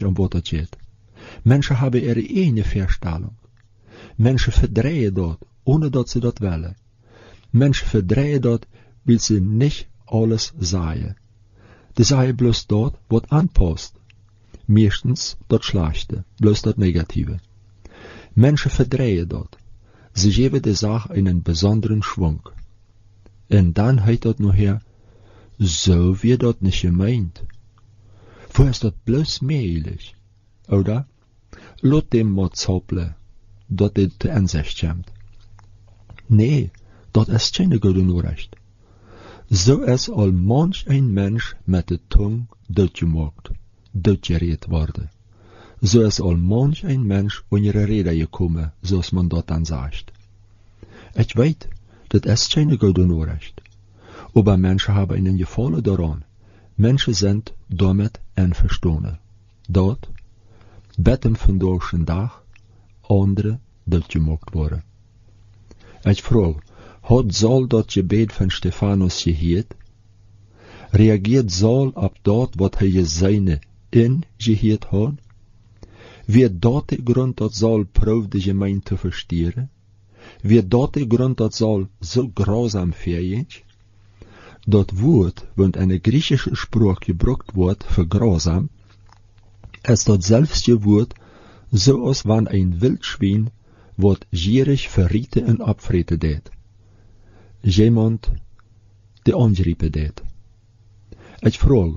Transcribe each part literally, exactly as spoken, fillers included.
om wat dat geht. Mensen hebben er ene verstelling. Mensen verdrehen dat, ohne dat ze dat willen. Mensen verdrehen dat, wil ze niet alles zaaien. De zaaien bloos dat wat aanpast. Meestens dat slechte, bloos dat negatieve. Mensen verdrehen dat. Ze geven de zaak in een bijzondere schwung. En dan heet dat nog her, zo wie dat niet gemeend. Voor is dat bloos meelig, oder? Laat dem wat zoppelen, dat dit te inzicht komt. Nee, dat is geen goede noorrecht. Zo is al manch een mens met de tong doodgemaakt, doodgereed worden. Zo is al manch een mens onder een reden gekomen, zoals men dat dan zegt. Ik weet, dat is geen goede noorrecht. Aber mensen hebben een gevallen daaraan. Mensen zijn daarmee einverstanden. Dat, met hem vandaag een dag, anderen doodgemaakt worden. Ik vraag, had Saul dat gebed van Stefanus gehoord? Reageert Saul op dat wat hij gezegd in gehoord had? Wie dat de grond dat Saul proefde de gemeente te verstieren? Wie dat de grond dat Saul zo grausam verjent? Dat woord, want in de Griechische spraak gebruikt wordt voor grausam, is dat zelfs je woord zoals wanneer een wildschwein wat gierig verrieten en opvreten deed. Iemand de ongeriepen deed. Ik vraag,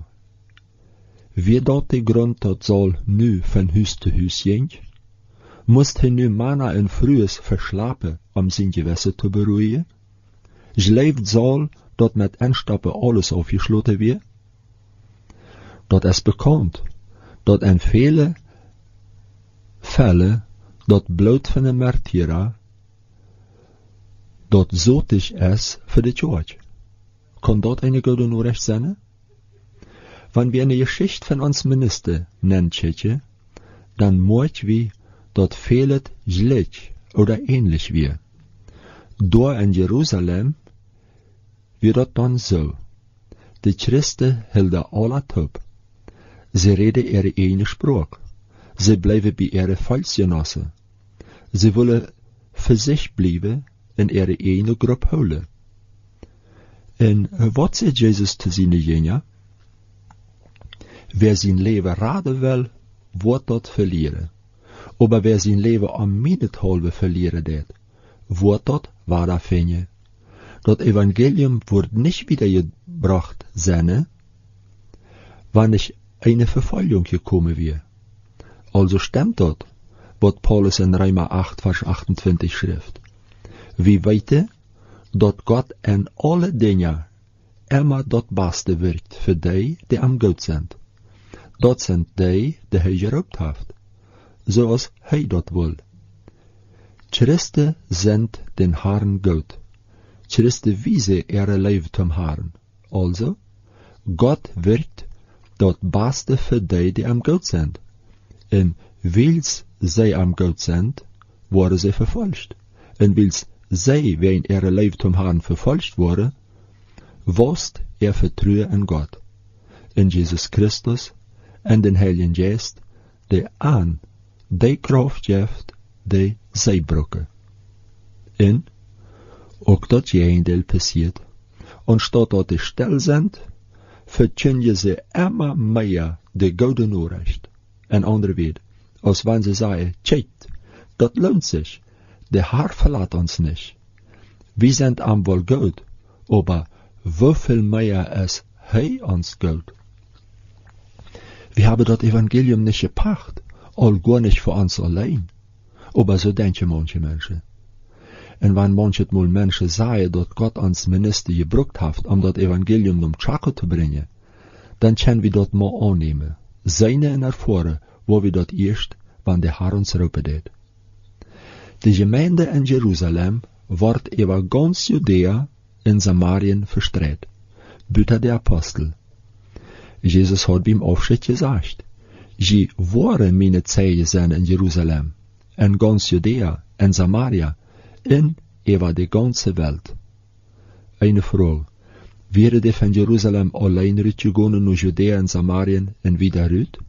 wie dat de grond dat Saul nu van huis te huis ging? Moest hij nu manna en frues verslapen om zijn gewässer te beroeien? Schleeft Saul dat met instappen alles afgesloten weer? Dat is bekend, dat in vele vellen dat bloed van een martyra dat zotig is voor de kerk. Kan dat een goede noorrecht zijn? Wanneer we een geschichte van ons minister nennen, dan moet we dat veel het gelijk oder ähnlich weer. Door in Jeruzalem weer dat dan zo. De Christen hielden alle top. Ze reden er ene spraak. Ze blijven bij er volksgenossen. Ze willen voor zich blijven en er ene groep houden. En wat zegt Jezus te zijn genia? Wer zijn leven raden wil, wordt dat verlieren. Aber wer zijn leven om meinethalve verlieren deed, wordt dat waar vinden. Dat evangelium wordt niet wiedergebracht zijn, wanneer eine Verfolgung gekommen wird. Also stimmt dat, wat Paulus in Römer acht, vers achtentwintig schrijft. Wie weten dat God in alle dingen immer dat beste werkt voor die die am God zijn. Dat zijn die die hij geroepen heeft, zoals hij dat wil. Christen zijn den Herrn God. Christen wijzen ihre leven zum Herrn. Also, God werkt dat beste voor die die am God zijn. En wils zij am God zijn, worden zij vervolgd. En wils zij wijn ihre leven zum Herrn vervolgd worden, was er vertrouwen in God, in Jesus Christus en den Heiligen Geest, die aan die kracht geeft die zij brokken. En ook dat gehendeel passiert, anstatt dat die stil zijn, verkündigen ze immer meer de goede noorrecht. En andere weer, als wanneer ze zeggen, tjeit, dat loont zich, de Herr verlaat ons niet. We zijn am wel goed, aber hoeveel meer is hij ons goed? We hebben dat evangelium niet gepakt, al gar niet voor ons alleen. Aber so denken manche mensen. En wanneer manche het mal mensen zeggen dat God ons minister gebruikt heeft om dat evangelium om Chaco te brengen, dan kunnen we dat maar aannemen. Zijn en ervaren waar we dat eerst, wanneer de Herr ons roepen deed. De gemeente in Jeruzalem wordt over ganz Judea en Samarien verstreit, buiten de apostel. Jezus had bij hem afscheid gezegd, je waren mijn zeigen zijn in Jeruzalem, en ganz Judea en Samaria, en over de ganze wereld. Eine vraag, wäre de van Jeruzalem alleen uitgegaan naar Judea en Samarien en wieder uit?